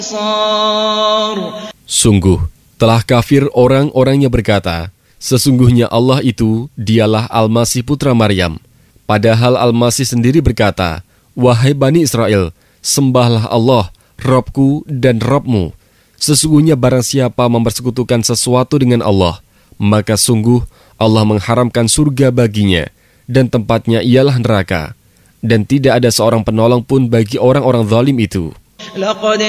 Sungguh, telah kafir orang-orang yang berkata, sesungguhnya Allah itu, dialah Al-Masih putra Maryam. Padahal Al-Masih sendiri berkata, wahai Bani Israel, sembahlah Allah, Rabbku dan Rabbmu. Sesungguhnya barang siapa mempersekutukan sesuatu dengan Allah, maka sungguh Allah mengharamkan surga baginya, dan tempatnya ialah neraka. Dan tidak ada seorang penolong pun bagi orang-orang zalim itu. لقد